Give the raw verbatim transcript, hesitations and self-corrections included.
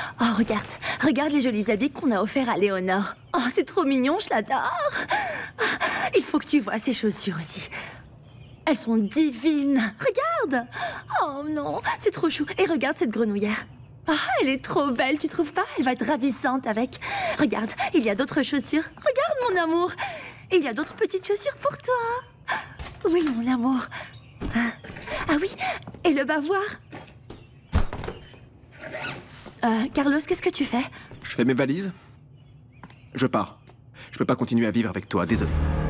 Oh, regarde, regarde les jolis habits qu'on a offerts à Léonore. Oh, c'est trop mignon, je l'adore. Il faut que tu vois ces chaussures aussi. Elles sont divines. Regarde. Oh non, c'est trop chou. Et regarde cette grenouillère. Ah, elle est trop belle, tu trouves pas? Elle va être ravissante avec. Regarde, il y a d'autres chaussures. Regarde, mon amour. Il y a d'autres petites chaussures pour toi. Oui, mon amour. Ah oui, et le bavoir. Euh, Carlos, qu'est-ce que tu fais? Je fais mes valises. Je pars. Je peux pas continuer à vivre avec toi, désolé.